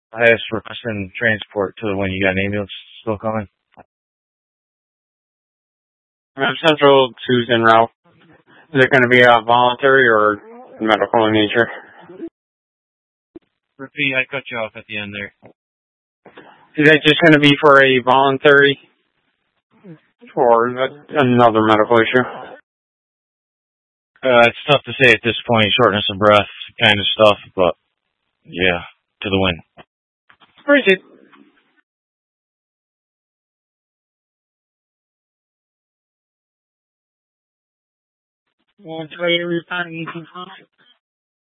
I asked for requesting transport to the one. You got an ambulance still coming? Central Susan route. Is it going to be voluntary or medical in nature? Repeat, I cut you off at the end there. Is that just going to be for a voluntary or another medical issue? It's tough to say at this point, shortness of breath kind of stuff, but yeah, to the win. Appreciate it. Well, it's later, we're finding 18